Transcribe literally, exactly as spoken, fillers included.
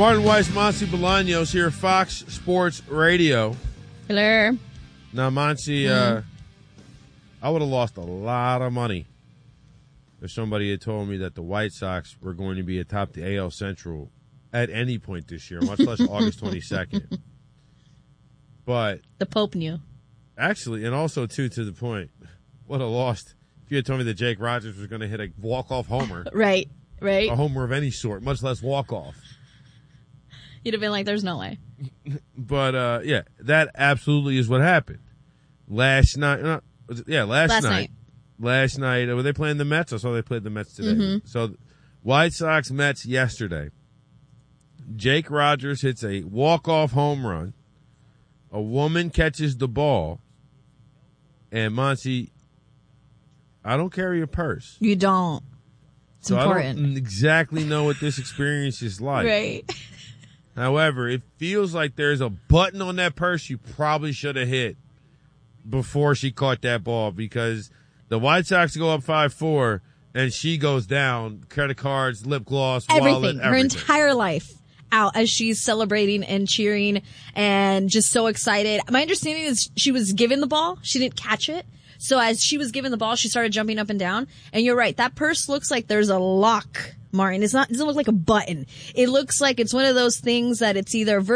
Martin Weiss, Monty Bolaños here, Fox Sports Radio. Hello. Now, Monty, mm-hmm. uh, I would have lost a lot of money if somebody had told me that the White Sox were going to be atop the A L Central at any point this year, much less August twenty-second. But the Pope knew. Actually, and also, too, to the point, what a loss. If you had told me that Jake Rogers was going to hit a walk-off homer. Right, right. A homer of any sort, much less walk-off. You'd have been like, there's no way. But, uh, yeah, that absolutely is what happened. Last night, uh, yeah, last, last night, night. Last night, were they playing the Mets? I saw they played the Mets today. Mm-hmm. So, White Sox Mets yesterday. Jake Rogers hits a walk-off home run. A woman catches the ball. And, Monty, I don't carry a purse. You don't. It's so important. I don't exactly know what this experience is like. Right. However, it feels like there's a button on that purse you probably should have hit before she caught that ball, because the White Sox go up five four and she goes down, credit cards, lip gloss, everything. wallet, everything. Her entire life out as she's celebrating and cheering and just so excited. My understanding is she was given the ball. She didn't catch it. So as she was given the ball, she started jumping up and down. And you're right. That purse looks like there's a lock, Martin. It's not, it doesn't look like a button. It looks like it's one of those things that it's either